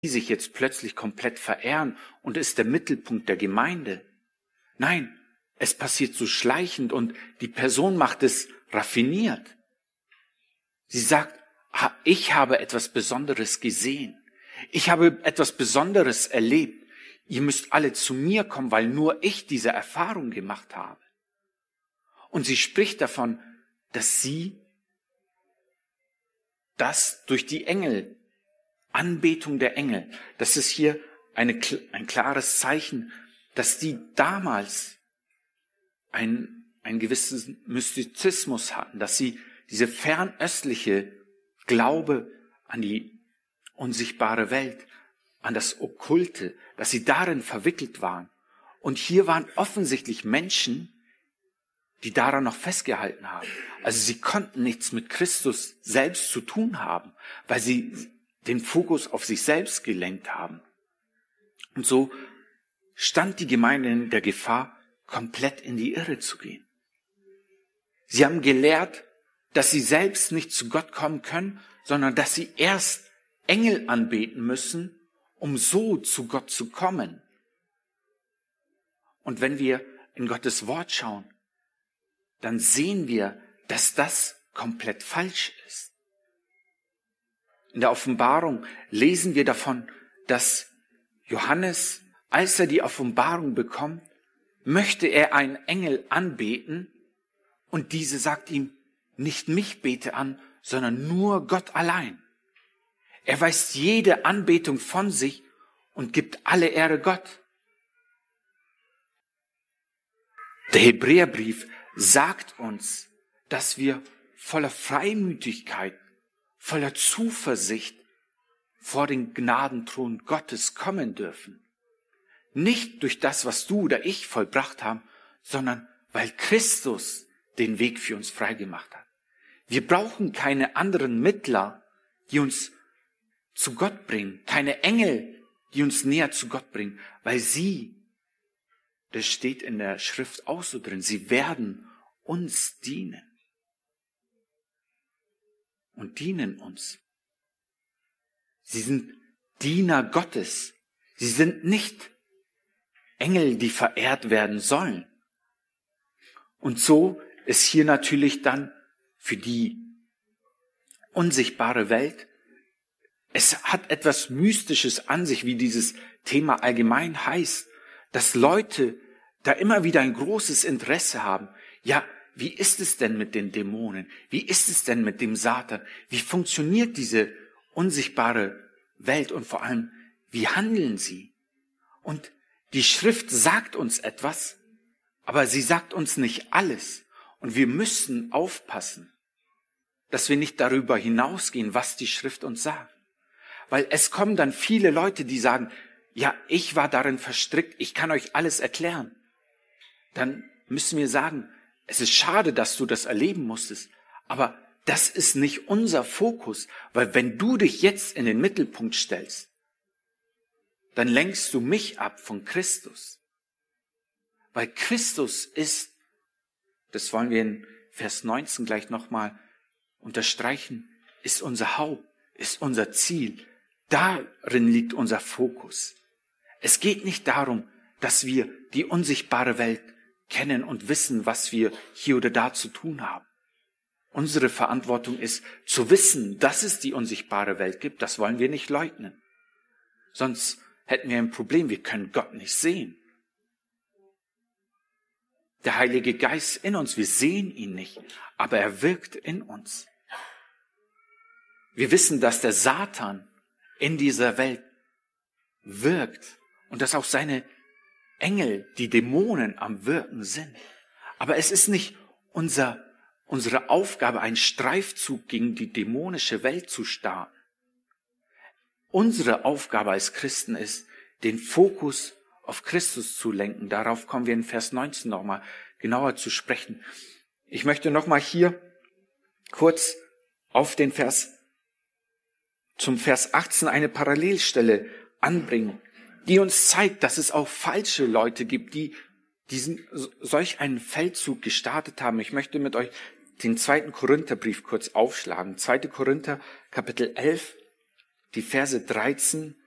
sich jetzt plötzlich komplett verehren und ist der Mittelpunkt der Gemeinde. Nein, es passiert so schleichend und die Person macht es raffiniert. Sie sagt, ich habe etwas Besonderes gesehen. Ich habe etwas Besonderes erlebt. Ihr müsst alle zu mir kommen, weil nur ich diese Erfahrung gemacht habe. Und sie spricht davon, dass sie das durch die Engel, Anbetung der Engel, das ist hier ein klares Zeichen, dass die damals einen gewissen Mystizismus hatten, dass sie diese fernöstliche Glaube an die unsichtbare Welt, an das Okkulte, dass sie darin verwickelt waren. Und hier waren offensichtlich Menschen, die daran noch festgehalten haben. Also sie konnten nichts mit Christus selbst zu tun haben, weil sie den Fokus auf sich selbst gelenkt haben. Und so stand die Gemeinde in der Gefahr, komplett in die Irre zu gehen. Sie haben gelehrt, dass sie selbst nicht zu Gott kommen können, sondern dass sie erst Engel anbeten müssen, um so zu Gott zu kommen. Und wenn wir in Gottes Wort schauen, dann sehen wir, dass das komplett falsch ist. In der Offenbarung lesen wir davon, dass Johannes, als er die Offenbarung bekommt, möchte er einen Engel anbeten und diese sagt ihm, nicht mich bete an, sondern nur Gott allein. Er weist jede Anbetung von sich und gibt alle Ehre Gott. Der Hebräerbrief sagt uns, dass wir voller Freimütigkeit, voller Zuversicht vor den Gnadenthron Gottes kommen dürfen. Nicht durch das, was du oder ich vollbracht haben, sondern weil Christus den Weg für uns freigemacht hat. Wir brauchen keine anderen Mittler, die uns zu Gott bringen, keine Engel, die uns näher zu Gott bringen, weil sie, das steht in der Schrift auch so drin, sie werden uns dienen und dienen uns. Sie sind Diener Gottes. Sie sind nicht Engel, die verehrt werden sollen. Und so ist hier natürlich dann für die unsichtbare Welt, es hat etwas Mystisches an sich, wie dieses Thema allgemein heißt, dass Leute da immer wieder ein großes Interesse haben. Ja, wie ist es denn mit den Dämonen? Wie ist es denn mit dem Satan? Wie funktioniert diese unsichtbare Welt und vor allem, wie handeln sie? Und die Schrift sagt uns etwas, aber sie sagt uns nicht alles. Und wir müssen aufpassen, dass wir nicht darüber hinausgehen, was die Schrift uns sagt. Weil es kommen dann viele Leute, die sagen, ja, ich war darin verstrickt, ich kann euch alles erklären. Dann müssen wir sagen, es ist schade, dass du das erleben musstest, aber das ist nicht unser Fokus, weil wenn du dich jetzt in den Mittelpunkt stellst, dann lenkst du mich ab von Christus. Weil Christus ist, das wollen wir in Vers 19 gleich nochmal unterstreichen, ist unser Haupt, ist unser Ziel. Darin liegt unser Fokus. Es geht nicht darum, dass wir die unsichtbare Welt kennen und wissen, was wir hier oder da zu tun haben. Unsere Verantwortung ist, zu wissen, dass es die unsichtbare Welt gibt. Das wollen wir nicht leugnen. Sonst hätten wir ein Problem. Wir können Gott nicht sehen. Der Heilige Geist in uns, wir sehen ihn nicht, aber er wirkt in uns. Wir wissen, dass der Satan in dieser Welt wirkt und dass auch seine Engel, die Dämonen am Wirken sind. Aber es ist nicht unsere Aufgabe, einen Streifzug gegen die dämonische Welt zu starten. Unsere Aufgabe als Christen ist, den Fokus auf Christus zu lenken. Darauf kommen wir in Vers 19 nochmal genauer zu sprechen. Ich möchte nochmal hier kurz auf den zum Vers 18 eine Parallelstelle anbringen, die uns zeigt, dass es auch falsche Leute gibt, die solch einen Feldzug gestartet haben. Ich möchte mit euch den 2. Korintherbrief kurz aufschlagen. 2. Korinther, Kapitel 11, die Verse 13